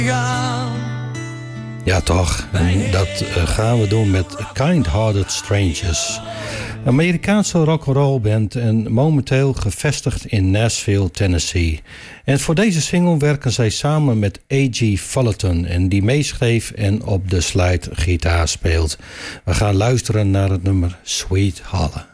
Ja, toch. En dat gaan we doen met Kind-Hearted Strangers. Een Amerikaanse rock'n'roll band en momenteel gevestigd in Nashville, Tennessee. En voor deze single werken zij samen met A.G. Fullerton en die meeschreef en op de slide gitaar speelt. We gaan luisteren naar het nummer Sweet Holler.